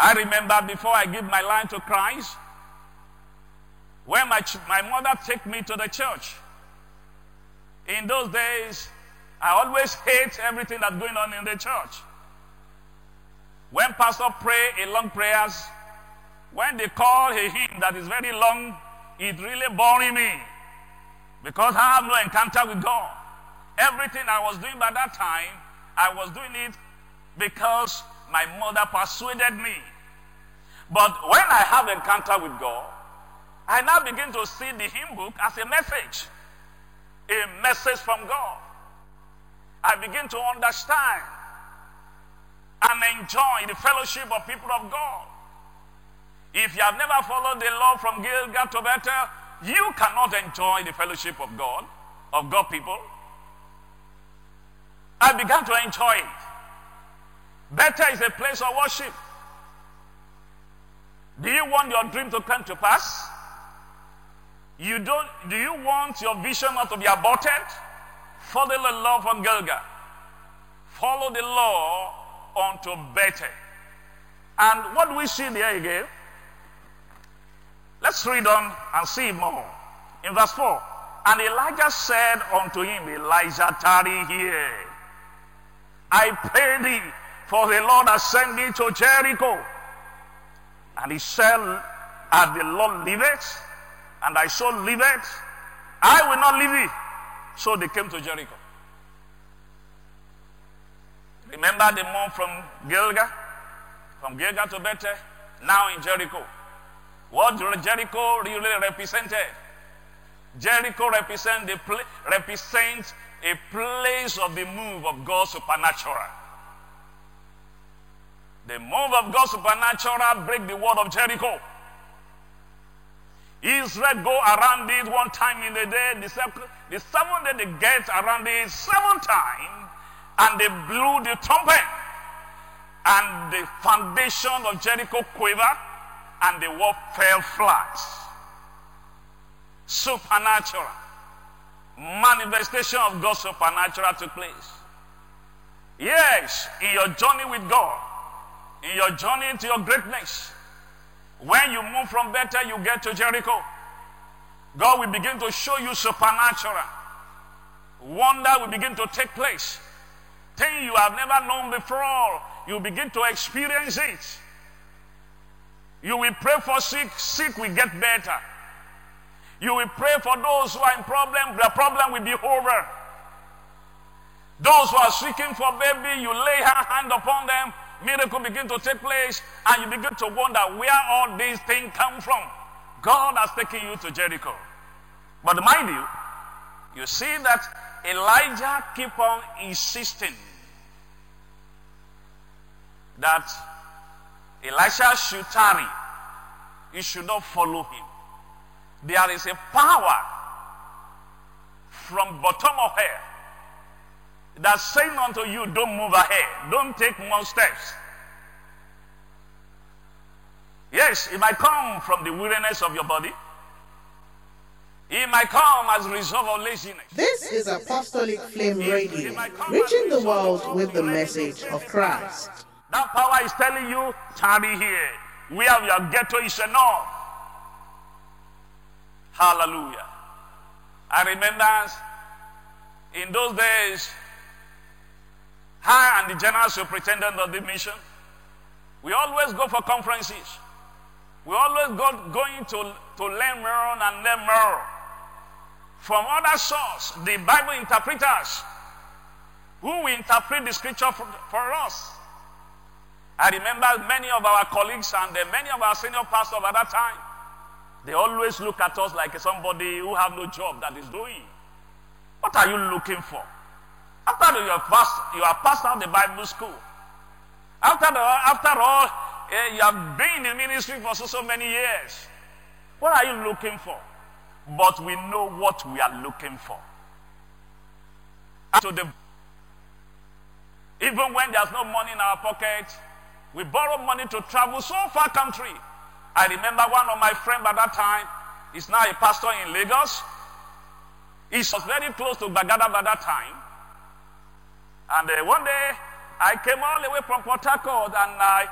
I remember before I gave my life to Christ, when my mother took me to the church. In those days, I always hate everything that's going on in the church. When pastor pray a long prayers, when they call a hymn that is very long, it really boring me because I have no encounter with God. Everything I was doing by that time, I was doing it because my mother persuaded me. But when I have encounter with God, I now begin to see the hymn book as a message from God. I begin to understand and enjoy the fellowship of people of God. If you have never followed the law from Gilgal to Bethel, you cannot enjoy the fellowship of God people. I began to enjoy it. Bethel is a place of worship. Do you want your dream to come to pass? Do you want your vision not to be aborted? Follow the law from Gilgal. Follow the law unto Bethel. And what do we see there again? Let's read on and see more. In verse 4, and Elijah said unto him, Elijah, tarry here. I pray thee, for the Lord has sent me to Jericho. And he said, as the Lord liveth, and thy soul liveth, I will not leave thee. So they came to Jericho. Remember the move from Gilgal to Bethel, now in Jericho. What Jericho really represented? Jericho represents a place of the move of God supernatural. The move of God supernatural break the wall of Jericho. Israel go around it one time in the day. The seventh day they get around it 7 times, and they blew the trumpet, and the foundation of Jericho quivered, and the wall fell flat. Supernatural manifestation of God's supernatural took place. Yes, in your journey with God, in your journey into your greatness, when you move from Bethel, you get to Jericho. God will begin to show you supernatural. Wonder will begin to take place. Things you have never known before, you begin to experience it. You will pray for sick will get better. You will pray for those who are in problem, their problem will be over. Those who are seeking for baby, you lay your hand upon them, miracle begin to take place, and you begin to wonder where all these things come from. God has taken you to Jericho. But mind you see that Elijah keep on insisting that Elisha should tarry. You should not follow him. There is a power from bottom of hell that's saying unto you, don't move ahead. Don't take more steps. Yes, it might come from the weariness of your body. It might come as a result of laziness. This is Apostolic Flame Radio, reaching the world with the message of Christ. That power is telling you, tarry here. Where your ghetto is enough. Hallelujah. I remember in those days, I and the general superintendent of the mission, we always go for conferences. We always going to learn more and learn more from other sources, the Bible interpreters, who will interpret the scripture for us. I remember many of our colleagues and many of our senior pastors at that time, they always look at us like somebody who have no job that is doing. What are you looking for? After you have passed out the Bible school. After all, you have been in ministry for so many years. What are you looking for? But we know what we are looking for. Even when there's no money in our pocket, we borrow money to travel so far country. I remember one of my friends at that time is now a pastor in Lagos. He was very close to Bagada by that time. And one day, I came all the way from Port Harcourt and